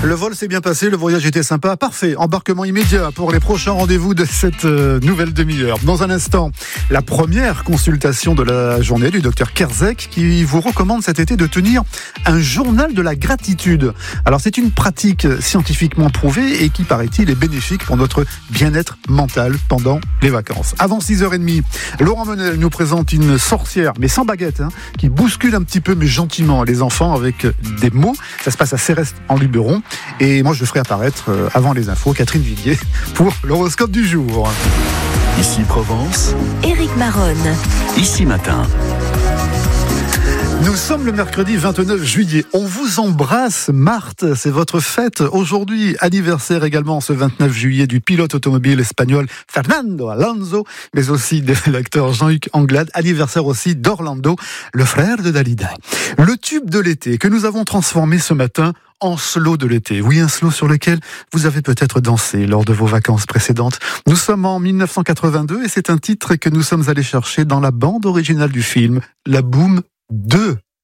Le vol s'est bien passé, le voyage était sympa, parfait. Embarquement immédiat pour les prochains rendez-vous de cette nouvelle demi-heure. Dans un instant, la première consultation de la journée du docteur Kerzek qui vous recommande cet été de tenir un journal de la gratitude. Alors c'est une pratique scientifiquement prouvée et qui, paraît-il, est bénéfique pour notre bien-être mental pendant les vacances. Avant 6h30, Laurent Menel nous présente une sorcière, mais sans baguette, qui bouscule un petit peu mais gentiment les enfants avec des mots. Ça se passe à Céreste en Luberon. Et moi, je ferai apparaître, avant les infos, Catherine Villiers pour l'horoscope du jour. Ici Provence, Éric Maronne. Ici Matin. Nous sommes le mercredi 29 juillet. On vous embrasse, Marthe. C'est votre fête. Aujourd'hui, anniversaire également ce 29 juillet du pilote automobile espagnol Fernando Alonso, mais aussi de l'acteur Jean-Luc Anglade. Anniversaire aussi d'Orlando, le frère de Dalida. Le tube de l'été que nous avons transformé ce matin en slow de l'été. Oui, un slow sur lequel vous avez peut-être dansé lors de vos vacances précédentes. Nous sommes en 1982 et c'est un titre que nous sommes allés chercher dans la bande originale du film La Boum 2.